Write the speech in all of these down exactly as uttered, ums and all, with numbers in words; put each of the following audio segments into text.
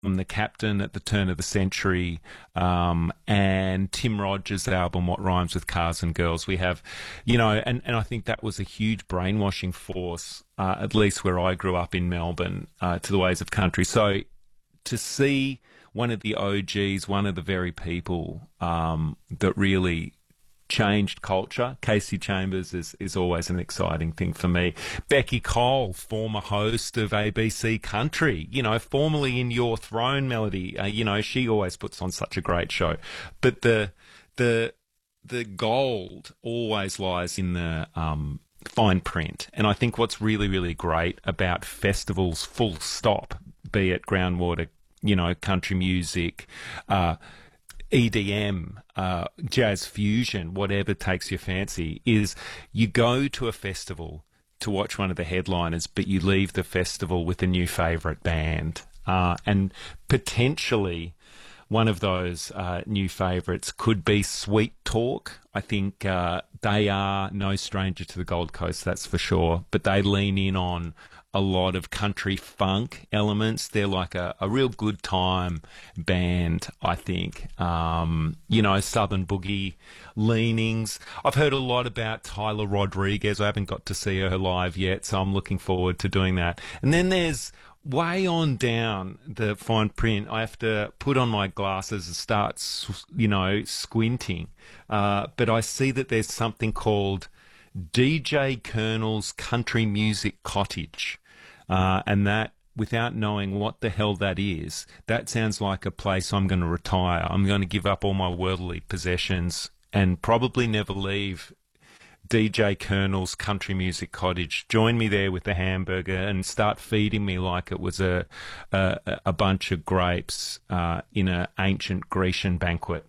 the Captain at the turn of the century, um, and Tim Rogers' album What Rhymes with Cars and Girls. We have, you know, and, and I think that was a huge brainwashing force, uh, at least where I grew up in Melbourne, uh, to the ways of country. So to see one of the O Gs, one of the very people um, that really changed culture. Kasey Chambers is, is always an exciting thing for me. Becky Cole, former host of A B C Country, you know, formerly in Your Throne, Melody. Uh, you know, she always puts on such a great show. But the the the gold always lies in the um, fine print. And I think what's really, really great about festivals, full stop, be it groundwater, you know, country music, uh, E D M, uh, jazz fusion, whatever takes your fancy, is you go to a festival to watch one of the headliners, but you leave the festival with a new favourite band. Uh, and potentially one of those uh, new favourites could be Sweet Talk. I think uh, they are no stranger to the Gold Coast, that's for sure, but they lean in on a lot of country funk elements. They're like a, a real good time band, I think. Um, you know, Southern Boogie leanings. I've heard a lot about Tyler Rodriguez. I haven't got to see her live yet, so I'm looking forward to doing that. And then there's way on down the fine print. I have to put on my glasses and start, you know, squinting. Uh, but I see that there's something called D J Colonel's Country Music Cottage. Uh, and that, without knowing what the hell that is, that sounds like a place I'm going to retire. I'm going to give up all my worldly possessions and probably never leave D J Colonel's Country Music Cottage. Join me there with the hamburger and start feeding me like it was a a, a bunch of grapes uh, in an ancient Grecian banquet.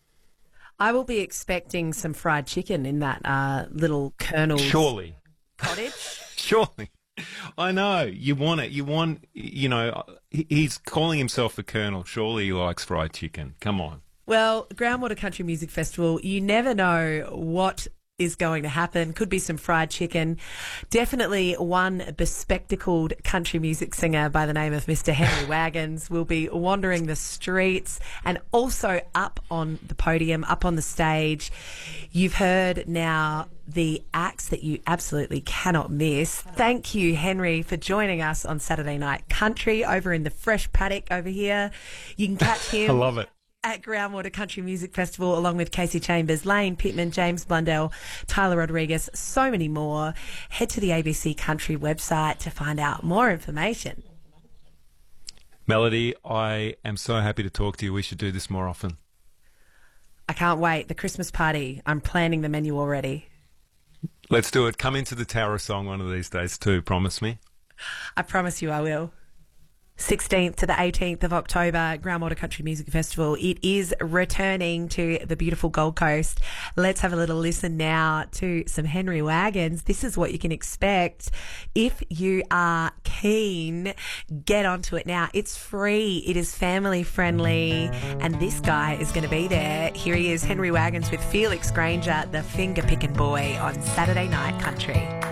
I will be expecting some fried chicken in that uh, little Colonel's Surely. cottage. Surely. I know. You want it. You want, you know, he's calling himself a colonel. Surely he likes fried chicken. Come on. Well, Groundwater Country Music Festival, you never know what is going to happen. Could be some fried chicken. Definitely one bespectacled country music singer by the name of Mister Henry Wagons will be wandering the streets and also up on the podium, up on the stage. You've heard now the acts that you absolutely cannot miss. Thank you, Henry, for joining us on Saturday Night Country over in the Fresh Paddock over here. You can catch him. I love it. At Groundwater Country Music Festival, along with Kasey Chambers, Lane Pittman, James Blundell, Tyler Rodriguez, so many more. Head to the A B C Country website to find out more information. Melody, I am so happy to talk to you. We should do this more often. I can't wait. The Christmas party. I'm planning the menu already. Let's do it. Come into the Tower of Song one of these days too. Promise me. I promise you I will. sixteenth to the eighteenth of October, Groundwater Country Music Festival. It is returning to the beautiful Gold Coast. Let's have a little listen now to some Henry Wagons. This is what you can expect. If you are keen, get onto it now. It's free. It is family friendly. And this guy is going to be there. Here he is, Henry Wagons with Felix Granger, the finger picking boy on Saturday Night Country.